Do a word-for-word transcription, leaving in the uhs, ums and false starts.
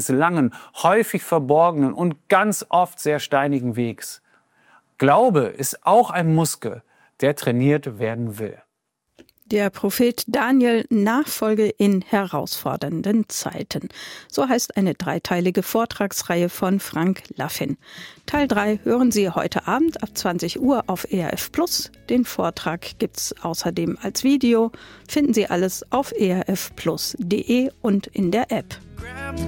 langen, häufig verborgenen und ganz oft sehr steinigen Wegs. Glaube ist auch ein Muskel, der trainiert werden will. Der Prophet Daniel, Nachfolge in herausfordernden Zeiten. So heißt eine dreiteilige Vortragsreihe von Frank Laffin. Teil drei hören Sie heute Abend ab zwanzig Uhr auf E R F Plus. Den Vortrag gibt's außerdem als Video. Finden Sie alles auf e r f plus punkt d e und in der App.